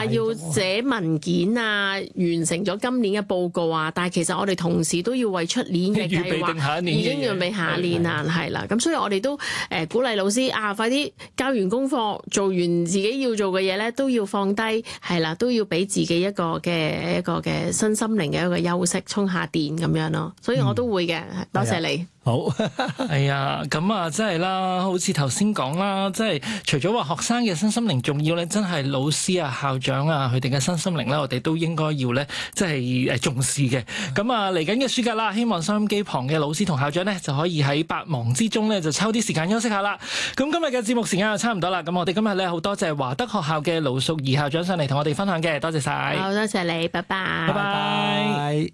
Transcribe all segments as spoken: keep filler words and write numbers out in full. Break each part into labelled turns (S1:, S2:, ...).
S1: 要寫文件啊，完成咗今年嘅報告啊，但係其實我哋同時都要為出年嘅計劃已經預備下一年啦，係啦，咁所以我哋都誒鼓勵老師啊，快啲交完功課，做完自己要做嘅嘢咧，都要放低，係啦，都要俾自己一個嘅一個嘅身心靈嘅一個休息，充下電咁樣咯。所以我都會嘅，嗯、多謝你。
S2: 好，係啊，咁啊，真係啦，好似頭先講啦，即係除咗話學生嘅身心靈重要咧，真係老師啊、校長啊，佢哋嘅身心靈咧，我哋都應該要咧，即係誒重視嘅。咁啊，嚟緊嘅暑假啦，希望收音機旁嘅老師同校長咧，就可以喺百忙之中咧，就抽啲時間休息下啦。咁今日嘅節目時間就差唔多啦。咁我哋今日咧好多謝華德學校嘅盧淑儀校長上嚟同我哋分享嘅，多謝晒。
S1: 好，多謝你，拜拜，
S2: 拜拜。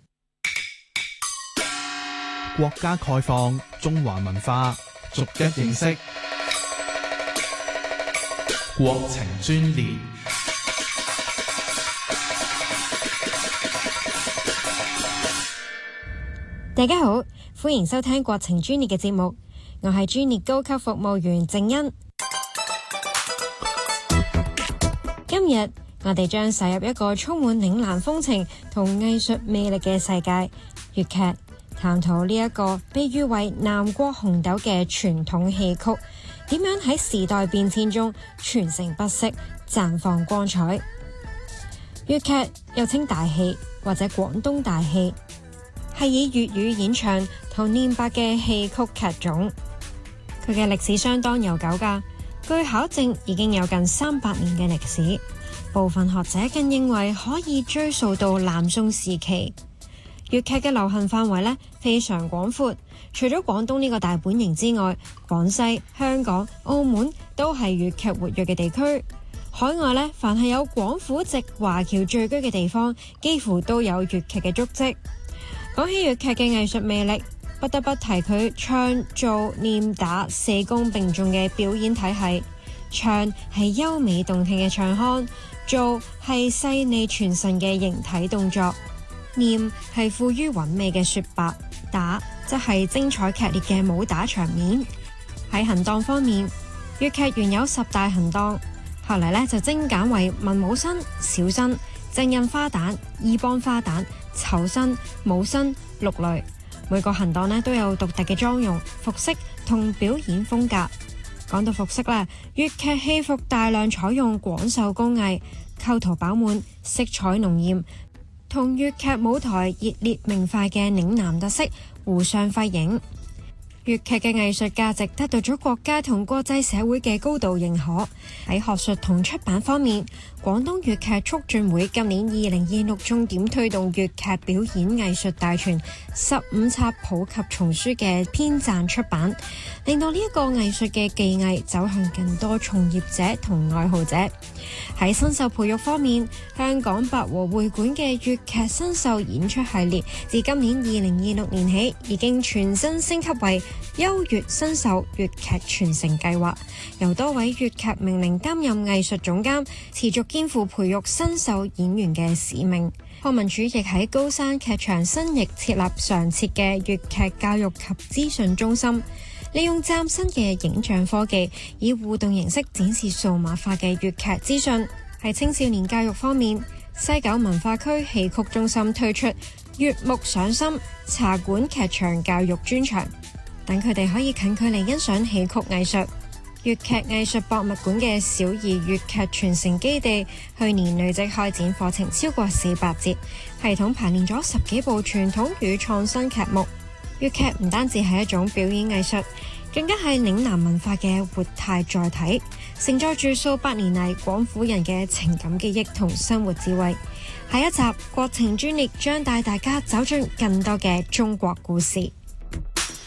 S3: 國家概況，中華文化逐一認識。國情專列。
S4: 大家好，歡迎收聽國情專列嘅節目，我係專列高級服務員靜欣。今日我哋將駛入一個充滿嶺南風情同藝術魅力嘅世界——粵劇。探討呢一個被譽為南國紅豆嘅傳統戲曲，點樣喺時代變遷中傳承不息、綻放光彩。粵劇又稱大戲或者廣東大戲，係以粵語演唱同念白嘅戲曲劇種。佢嘅歷史相當悠久㗎，據考證已經有近三百年嘅歷史。部分學者更認為可以追溯到南宋時期。粵劇嘅流行範圍咧非常廣闊，除咗廣東呢個大本營之外，廣西、香港、澳門都係粵劇活躍嘅地區。海外咧，凡係有廣府籍華僑聚居嘅地方，幾乎都有粵劇嘅足跡。講起粵劇嘅藝術魅力，不得不提佢唱、做、念、打四功並重嘅表演體系。唱係優美動聽嘅唱腔，做係細膩傳神嘅形體動作，念係富於韻味嘅說白，打則係精彩劇烈嘅武打場面。喺行當方面，粵劇原有十大行當，後嚟咧就精簡為文武生、小生、正印花旦、衣幫花旦、丑生、武生六類。每個行當咧都有獨特嘅妝容、服飾同表演風格。講到服飾咧，粵劇戲服大量採用廣繡工藝，構圖飽滿，色彩濃豔，同粵劇舞台熱烈明快嘅嶺南特色互相輝映。粵劇嘅藝術價值得到咗國家同國際社會嘅高度認可。喺學術同出版方面，廣東粵劇促進會今年二零二六重點推動粵劇表演藝術大全十五冊普及叢書嘅編撰出版，令到呢一個藝術嘅技藝走向更多從業者同愛好者。喺新秀培育方面，香港百和會館嘅粵劇新秀演出系列自今年二零二六年起已經全新升級為優越新秀粵劇傳承計劃，由多位粵劇名伶擔任藝術總監，持續肩負培育新秀演員嘅使命。康文署亦喺高山劇場新翼設立常設嘅粵劇教育及資訊中心，利用嶄新嘅影像科技，以互動形式展示數碼化嘅粵劇資訊。喺青少年教育方面，西九文化區戲曲中心推出粵目賞心茶館劇場教育專場，等佢哋可以近距離欣賞戲曲藝術。粵劇藝術博物館嘅小兒粵劇傳承基地去年累積開展課程超過四百節，系統排練咗十幾部傳統與創新劇目。粵劇唔單止係一種表演藝術，更加係嶺南文化嘅活態載體，承載住數百年嚟廣府人嘅情感記憶同生活智慧。下一集國情專列將帶大家走進更多嘅中國故事。